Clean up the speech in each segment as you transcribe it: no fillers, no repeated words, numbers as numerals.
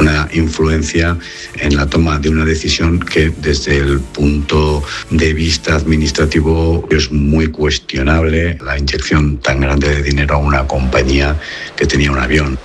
una influencia en la toma de una decisión que desde el punto de vista administrativo es muy cuestionable, la inyección tan grande de dinero a una compañía que tenía un avión.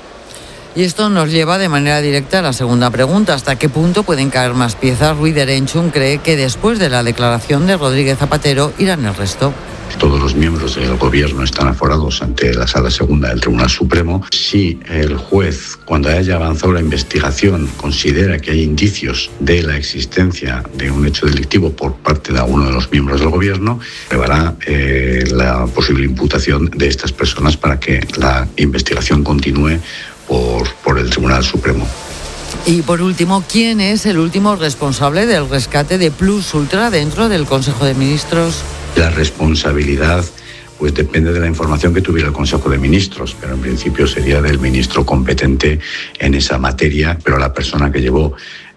Y esto nos lleva de manera directa a la segunda pregunta. ¿Hasta qué punto pueden caer más piezas? Ruiz de Arenchun cree que después de la declaración de Rodríguez Zapatero irán el resto. Todos los miembros del gobierno están aforados ante la Sala Segunda del Tribunal Supremo. Si el juez, cuando haya avanzado la investigación, considera que hay indicios de la existencia de un hecho delictivo por parte de alguno de los miembros del gobierno, llevará la posible imputación de estas personas para que la investigación continúe por el Tribunal Supremo. Y por último, ¿quién es el último responsable del rescate de Plus Ultra dentro del Consejo de Ministros? La responsabilidad pues depende de la información que tuviera el Consejo de Ministros, pero en principio sería del ministro competente en esa materia, pero la persona que llevó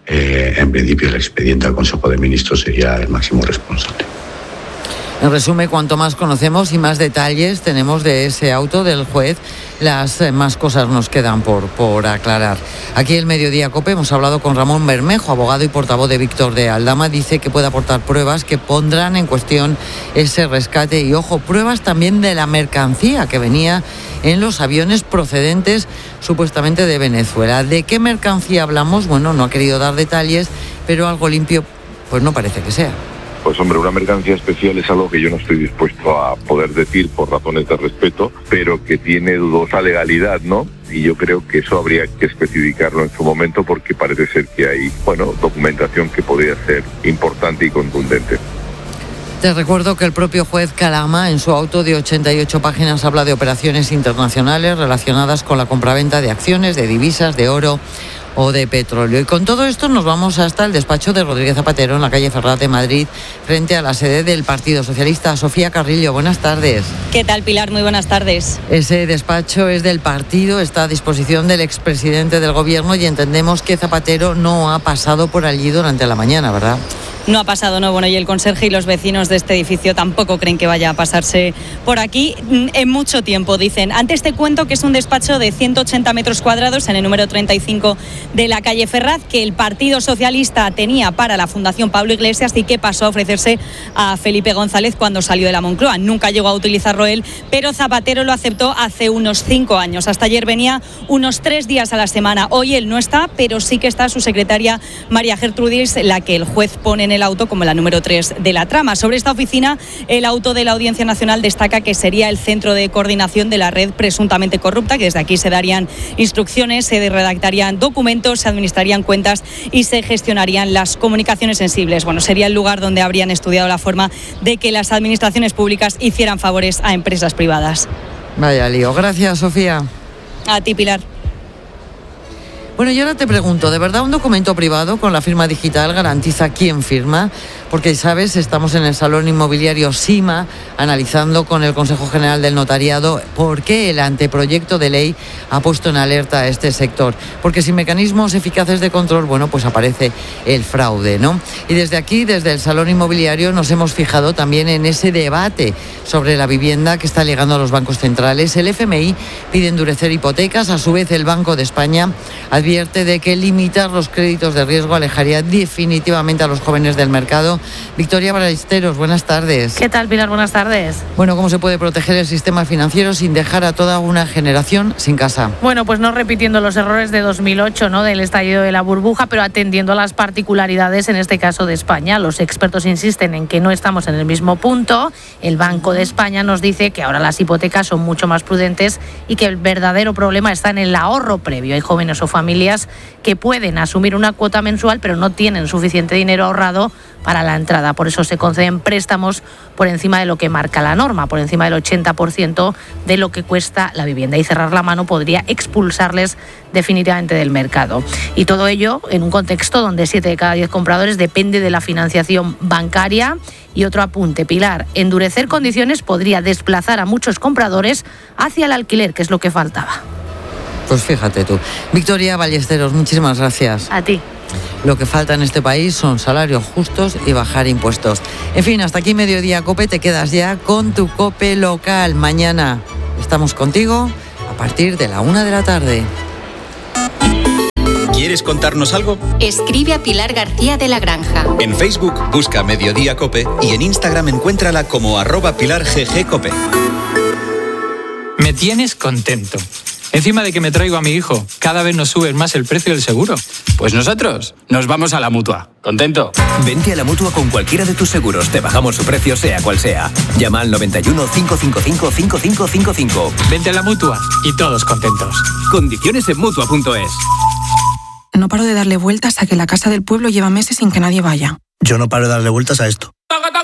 en principio el expediente al Consejo de Ministros sería el máximo responsable. En resumen, cuanto más conocemos y más detalles tenemos de ese auto del juez, las más cosas nos quedan por aclarar. Aquí en Mediodía COPE hemos hablado con Ramón Bermejo, abogado y portavoz de Víctor de Aldama. Dice que puede aportar pruebas que pondrán en cuestión ese rescate y, ojo, pruebas también de la mercancía que venía en los aviones procedentes supuestamente de Venezuela. ¿De qué mercancía hablamos? Bueno, no ha querido dar detalles, pero algo limpio pues no parece que sea. Pues hombre, una mercancía especial es algo que yo no estoy dispuesto a poder decir por razones de respeto, pero que tiene dudosa legalidad, ¿no? Y yo creo que eso habría que especificarlo en su momento porque parece ser que hay, documentación que podría ser importante y contundente. Te recuerdo que el propio juez Calama, en su auto de 88 páginas, habla de operaciones internacionales relacionadas con la compraventa de acciones, de divisas, de oro o de petróleo. Y con todo esto nos vamos hasta el despacho de Rodríguez Zapatero en la calle Ferraz de Madrid, frente a la sede del Partido Socialista. Sofía Carrillo, buenas tardes. ¿Qué tal, Pilar? Muy buenas tardes. Ese despacho es del partido, está a disposición del expresidente del Gobierno y entendemos que Zapatero no ha pasado por allí durante la mañana, ¿verdad? No ha pasado, no. Bueno, y el conserje y los vecinos de este edificio tampoco creen que vaya a pasarse por aquí en mucho tiempo, dicen. Antes te cuento que es un despacho de 180 metros cuadrados en el número 35 de la calle Ferraz, que el Partido Socialista tenía para la Fundación Pablo Iglesias y que pasó a ofrecerse a Felipe González cuando salió de la Moncloa. Nunca llegó a utilizarlo él, pero Zapatero lo aceptó hace unos 5 años. Hasta ayer venía unos 3 días a la semana. Hoy él no está, pero sí que está su secretaria María Gertrudis, la que el juez pone en el auto como la número 3 de la trama. Sobre esta oficina, el auto de la Audiencia Nacional destaca que sería el centro de coordinación de la red presuntamente corrupta, que desde aquí se darían instrucciones, se redactarían documentos, se administrarían cuentas y se gestionarían las comunicaciones sensibles. Bueno, sería el lugar donde habrían estudiado la forma de que las administraciones públicas hicieran favores a empresas privadas. Vaya lío. Gracias, Sofía. A ti, Pilar. Bueno, y ahora te pregunto, ¿de verdad un documento privado con la firma digital garantiza quién firma? Porque, ¿sabes? Estamos en el Salón Inmobiliario SIMA analizando con el Consejo General del Notariado por qué el anteproyecto de ley ha puesto en alerta a este sector. Porque sin mecanismos eficaces de control, bueno, pues aparece el fraude, ¿no? Y desde aquí, desde el Salón Inmobiliario, nos hemos fijado también en ese debate sobre la vivienda que está llegando a los bancos centrales. El FMI pide endurecer hipotecas, a su vez el Banco de España advierte de que limitar los créditos de riesgo alejaría definitivamente a los jóvenes del mercado. Victoria Ballesteros, buenas tardes. ¿Qué tal, Pilar? Buenas tardes. Bueno, ¿cómo se puede proteger el sistema financiero sin dejar a toda una generación sin casa? Bueno, pues no repitiendo los errores de 2008, ¿no?, del estallido de la burbuja, pero atendiendo a las particularidades, en este caso de España. Los expertos insisten en que no estamos en el mismo punto. El Banco de España nos dice que ahora las hipotecas son mucho más prudentes y que el verdadero problema está en el ahorro previo. Hay jóvenes o familias que pueden asumir una cuota mensual, pero no tienen suficiente dinero ahorrado para la entrada. Por eso se conceden préstamos por encima de lo que marca la norma, por encima del 80% de lo que cuesta la vivienda. Y cerrar la mano podría expulsarles definitivamente del mercado. Y todo ello en un contexto donde 7 de cada 10 compradores depende de la financiación bancaria. Y otro apunte, Pilar, endurecer condiciones podría desplazar a muchos compradores hacia el alquiler, que es lo que faltaba. Pues fíjate tú. Victoria Ballesteros, muchísimas gracias. A ti. Lo que falta en este país son salarios justos y bajar impuestos. En fin, hasta aquí Mediodía COPE. Te quedas ya con tu COPE local. Mañana estamos contigo a partir de la 1 de la tarde. ¿Quieres contarnos algo? Escribe a Pilar García de la Granja. En Facebook busca Mediodía Cope y en Instagram encuéntrala como @PilarGGCope. Me tienes contento. Encima de que me traigo a mi hijo, cada vez nos subes más el precio del seguro. Pues nosotros nos vamos a la Mutua. ¿Contento? Vente a la Mutua con cualquiera de tus seguros. Te bajamos su precio sea cual sea. Llama al 91 555 5555. Vente a la Mutua y todos contentos. Condiciones en Mutua.es. No paro de darle vueltas a que la casa del pueblo lleva meses sin que nadie vaya. Yo no paro de darle vueltas a esto.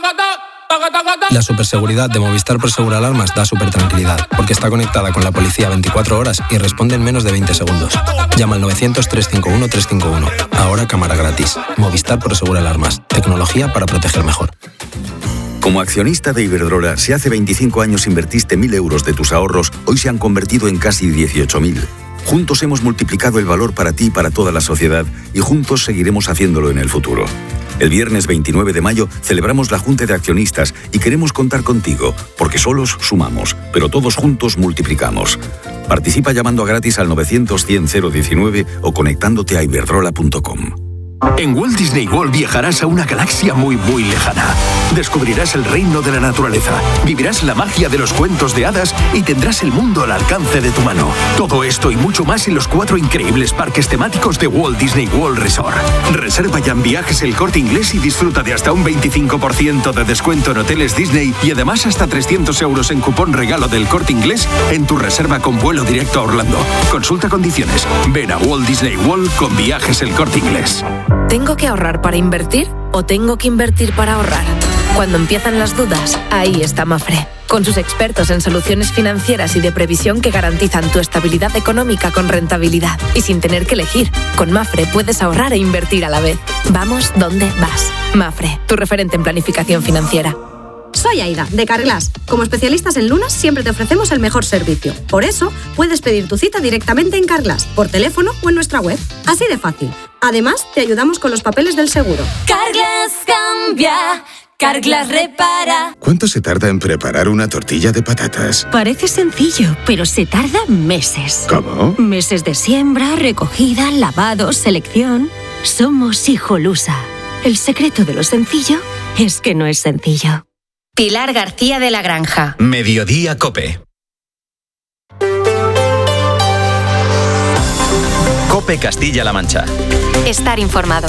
La superseguridad de Movistar Prosegur Alarmas da supertranquilidad, porque está conectada con la policía 24 horas y responde en menos de 20 segundos. Llama al 900-351-351. Ahora cámara gratis. Movistar Prosegur Alarmas. Tecnología para proteger mejor. Como accionista de Iberdrola, si hace 25 años invertiste 1.000 euros de tus ahorros, hoy se han convertido en casi 18.000. Juntos hemos multiplicado el valor para ti y para toda la sociedad, y juntos seguiremos haciéndolo en el futuro. El viernes 29 de mayo celebramos la Junta de Accionistas y queremos contar contigo, porque solos sumamos, pero todos juntos multiplicamos. Participa llamando a gratis al 900-100-019 o conectándote a iberdrola.com. En Walt Disney World viajarás a una galaxia muy lejana. Descubrirás el reino de la naturaleza, vivirás la magia de los cuentos de hadas y tendrás el mundo al alcance de tu mano. Todo esto y mucho más en los 4 increíbles parques temáticos de Walt Disney World Resort. Reserva ya en Viajes El Corte Inglés y disfruta de hasta un 25% de descuento en hoteles Disney y además hasta 300 euros en cupón regalo del Corte Inglés en tu reserva con vuelo directo a Orlando. Consulta condiciones. Ven a Walt Disney World con Viajes El Corte Inglés. ¿Tengo que ahorrar para invertir o tengo que invertir para ahorrar? Cuando empiezan las dudas, ahí está Mapfre, con sus expertos en soluciones financieras y de previsión que garantizan tu estabilidad económica con rentabilidad y sin tener que elegir. Con Mapfre puedes ahorrar e invertir a la vez. Vamos donde vas. Mapfre, tu referente en planificación financiera. Soy Aida, de Carglass. Como especialistas en lunas, siempre te ofrecemos el mejor servicio. Por eso, puedes pedir tu cita directamente en Carglass, por teléfono o en nuestra web. Así de fácil. Además, te ayudamos con los papeles del seguro. Carglass cambia, Carglass repara. ¿Cuánto se tarda en preparar una tortilla de patatas? Parece sencillo, pero se tarda meses. ¿Cómo? Meses de siembra, recogida, lavado, selección. Somos Hijolusa. El secreto de lo sencillo es que no es sencillo. Pilar García de la Granja. Mediodía Cope. Cope Castilla-La Mancha. Estar informado.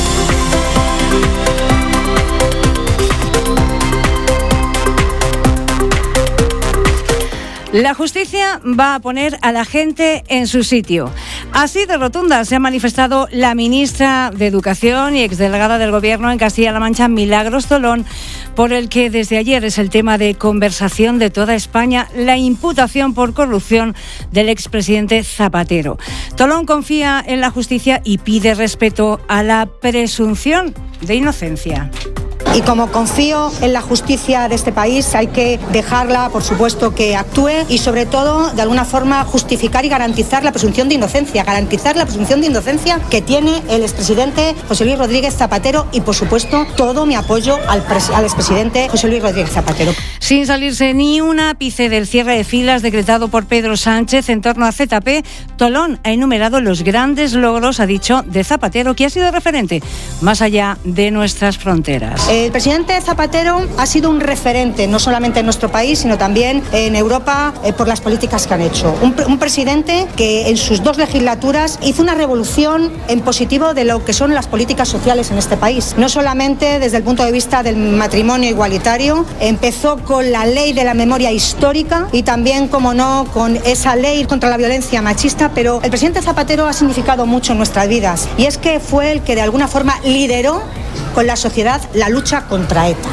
La justicia va a poner a la gente en su sitio. Así de rotunda se ha manifestado la ministra de Educación y exdelegada del Gobierno en Castilla-La Mancha, Milagros Tolón, por el que desde ayer es el tema de conversación de toda España, la imputación por corrupción del expresidente Zapatero. Tolón confía en la justicia y pide respeto a la presunción de inocencia. Y como confío en la justicia de este país, hay que dejarla, por supuesto, que actúe y, sobre todo, de alguna forma, justificar y garantizar la presunción de inocencia. Garantizar la presunción de inocencia que tiene el expresidente José Luis Rodríguez Zapatero y, por supuesto, todo mi apoyo al expresidente José Luis Rodríguez Zapatero. Sin salirse ni un ápice del cierre de filas decretado por Pedro Sánchez en torno a ZP, Tolón ha enumerado los grandes logros, ha dicho, de Zapatero, que ha sido referente más allá de nuestras fronteras. El presidente Zapatero ha sido un referente, no solamente en nuestro país, sino también en Europa, por las políticas que han hecho. Un presidente que en sus 2 legislaturas hizo una revolución en positivo de lo que son las políticas sociales en este país. No solamente desde el punto de vista del matrimonio igualitario, empezó con la ley de la memoria histórica y también, como no, con esa ley contra la violencia machista, pero el presidente Zapatero ha significado mucho en nuestras vidas y es que fue el que de alguna forma lideró con la sociedad la lucha contra ETA.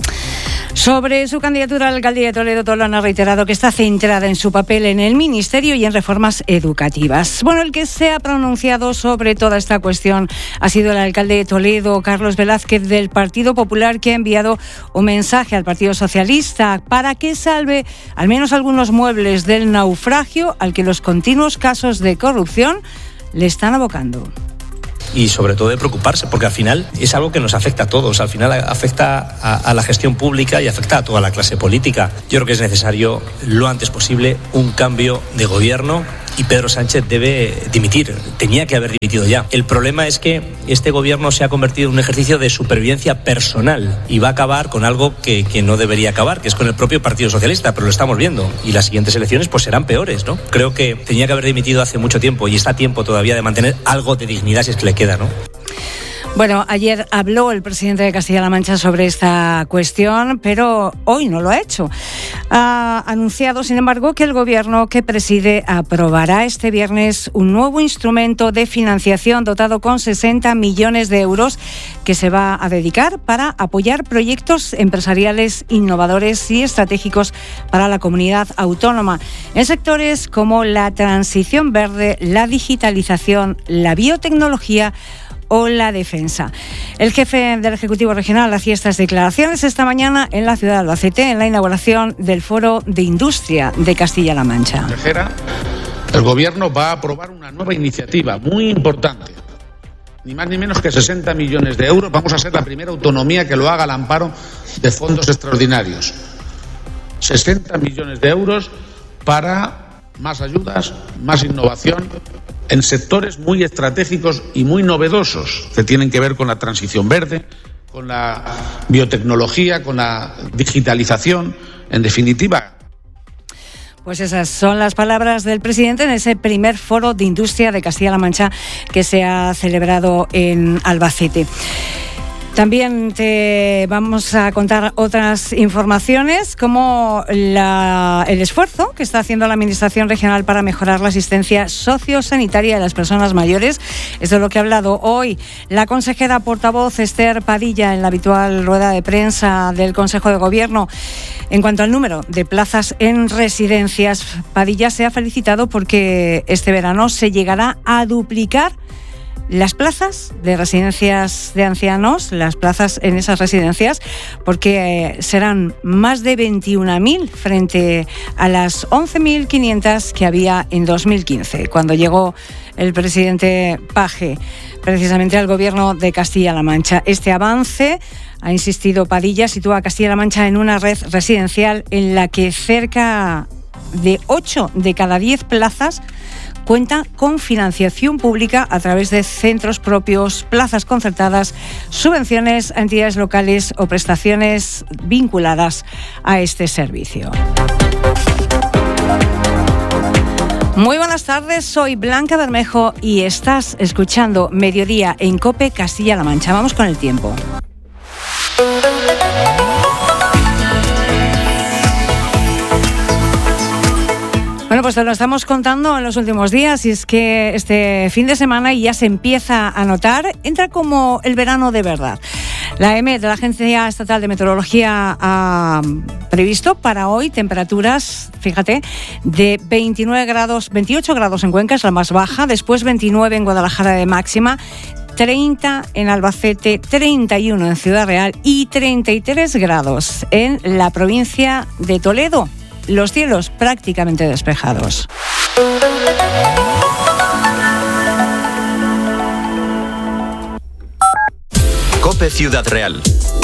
Sobre su candidatura a la alcaldía de Toledo, Tolón ha reiterado que está centrada en su papel en el ministerio y en reformas educativas. Bueno, el que se ha pronunciado sobre toda esta cuestión ha sido el alcalde de Toledo, Carlos Velázquez, del Partido Popular, que ha enviado un mensaje al Partido Socialista para que salve al menos algunos muebles del naufragio al que los continuos casos de corrupción le están abocando. Y sobre todo de preocuparse, porque al final es algo que nos afecta a todos, al final afecta a la gestión pública y afecta a toda la clase política. Yo creo que es necesario lo antes posible un cambio de gobierno y Pedro Sánchez debe dimitir. Tenía que haber dimitido ya. El problema es que este gobierno se ha convertido en un ejercicio de supervivencia personal y va a acabar con algo que no debería acabar, que es con el propio Partido Socialista, pero lo estamos viendo. Y las siguientes elecciones pues serán peores, ¿no? Creo que tenía que haber dimitido hace mucho tiempo y está a tiempo todavía de mantener algo de dignidad si es que le queda, ¿no? Bueno, ayer habló el presidente de Castilla-La Mancha sobre esta cuestión, pero hoy no lo ha hecho. Ha anunciado, sin embargo, que el gobierno que preside aprobará este viernes un nuevo instrumento de financiación dotado con 60 millones de euros que se va a dedicar para apoyar proyectos empresariales innovadores y estratégicos para la comunidad autónoma en sectores como la transición verde, la digitalización, la biotecnología o la defensa. El jefe del Ejecutivo Regional hacía estas declaraciones esta mañana en la ciudad de Albacete en la inauguración del Foro de Industria de Castilla-La Mancha. El Gobierno va a aprobar una nueva iniciativa muy importante. Ni más ni menos que 60 millones de euros. Vamos a ser la primera autonomía que lo haga al amparo de fondos extraordinarios. 60 millones de euros para más ayudas, más innovación en sectores muy estratégicos y muy novedosos que tienen que ver con la transición verde, con la biotecnología, con la digitalización, en definitiva. Pues esas son las palabras del presidente en ese primer foro de industria de Castilla-La Mancha que se ha celebrado en Albacete. También te vamos a contar otras informaciones como el esfuerzo que está haciendo la Administración Regional para mejorar la asistencia sociosanitaria de las personas mayores. Esto es lo que ha hablado hoy la consejera portavoz Esther Padilla en la habitual rueda de prensa del Consejo de Gobierno. En cuanto al número de plazas en residencias, Padilla se ha felicitado porque este verano se llegará a duplicar las plazas de residencias de ancianos, las plazas en esas residencias, porque serán más de 21.000 frente a las 11.500 que había en 2015, cuando llegó el presidente Paje precisamente al gobierno de Castilla-La Mancha. Este avance, ha insistido Padilla, sitúa a Castilla-La Mancha en una red residencial en la que cerca de 8 de cada 10 plazas cuenta con financiación pública a través de centros propios, plazas concertadas, subvenciones a entidades locales o prestaciones vinculadas a este servicio. Muy buenas tardes, soy Blanca Bermejo y estás escuchando Mediodía en COPE Castilla-La Mancha. Vamos con el tiempo. Bueno, pues te lo estamos contando en los últimos días y es que este fin de semana ya se empieza a notar, entra como el verano de verdad. La EMET, la Agencia Estatal de Meteorología, ha previsto para hoy temperaturas, fíjate, de 29 grados, 28 grados en Cuenca, es la más baja, después 29 en Guadalajara de máxima, 30 en Albacete, 31 en Ciudad Real y 33 grados en la provincia de Toledo. Los cielos prácticamente despejados. COPE Ciudad Real.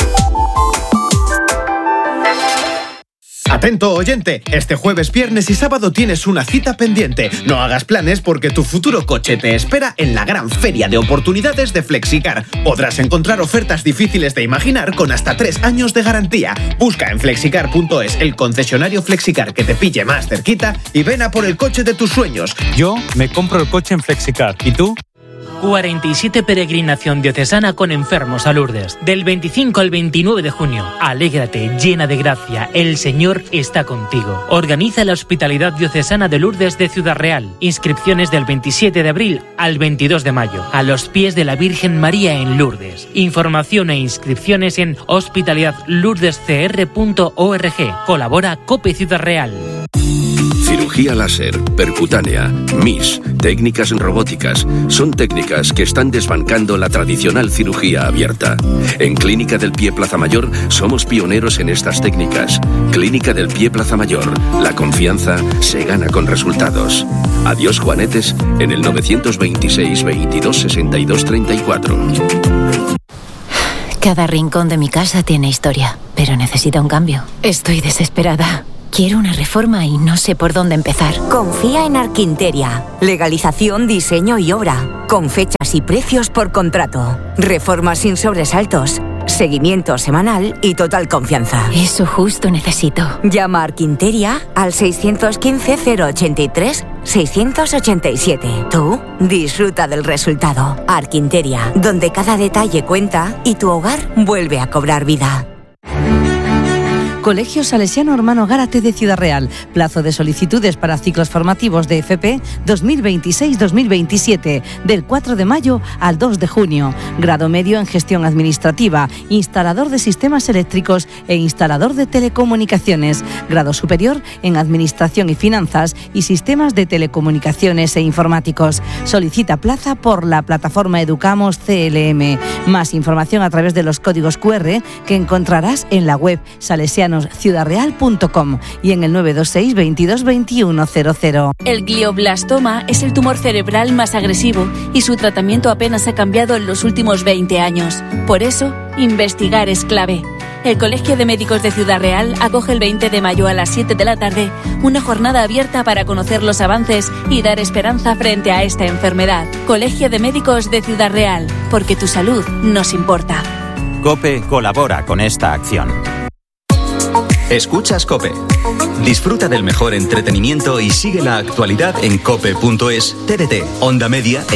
Atento oyente, este jueves, viernes y sábado tienes una cita pendiente. No hagas planes porque tu futuro coche te espera en la gran feria de oportunidades de Flexicar. Podrás encontrar ofertas difíciles de imaginar con hasta 3 años de garantía. Busca en flexicar.es el concesionario Flexicar que te pille más cerquita y ven a por el coche de tus sueños. Yo me compro el coche en Flexicar. ¿Y tú? 47 peregrinación diocesana con enfermos a Lourdes. Del 25 al 29 de junio. Alégrate, llena de gracia. El Señor está contigo. Organiza la Hospitalidad Diocesana de Lourdes de Ciudad Real. Inscripciones del 27 de abril al 22 de mayo. A los pies de la Virgen María en Lourdes. Información e inscripciones en hospitalidadlourdescr.org. Colabora COPE Ciudad Real. Cirugía láser, percutánea, MIS, técnicas robóticas, son técnicas que están desbancando la tradicional cirugía abierta. En Clínica del Pie Plaza Mayor somos pioneros en estas técnicas. Clínica del Pie Plaza Mayor, la confianza se gana con resultados. Adiós juanetes en el 926 22 62 34. Cada rincón de mi casa tiene historia, pero necesita un cambio. Estoy desesperada. Quiero una reforma y no sé por dónde empezar. Confía en Arquinteria. Legalización, diseño y obra. Con fechas y precios por contrato. Reformas sin sobresaltos. Seguimiento semanal y total confianza. Eso justo necesito. Llama a Arquinteria al 615-083-687. Tú disfruta del resultado. Arquinteria, donde cada detalle cuenta y tu hogar vuelve a cobrar vida. Colegio Salesiano Hermano Gárate de Ciudad Real. Plazo de solicitudes para ciclos formativos de FP 2026-2027, del 4 de mayo al 2 de junio. Grado medio en gestión administrativa, instalador de sistemas eléctricos e instalador de telecomunicaciones. Grado superior en administración y finanzas y sistemas de telecomunicaciones e informáticos. Solicita plaza por la plataforma Educamos CLM. Más información a través de los códigos QR que encontrarás en la web salesianosciudadreal.com y en el 926 22 21 00. El glioblastoma es el tumor cerebral más agresivo y su tratamiento apenas ha cambiado en los últimos 20 años. Por eso, investigar es clave. El Colegio de Médicos de Ciudad Real acoge el 20 de mayo a las 7 de la tarde una jornada abierta para conocer los avances y dar esperanza frente a esta enfermedad. Colegio de Médicos de Ciudad Real, porque tu salud nos importa. COPE colabora con esta acción. Escuchas COPE. Disfruta del mejor entretenimiento y sigue la actualidad en cope.es, TDT, Onda Media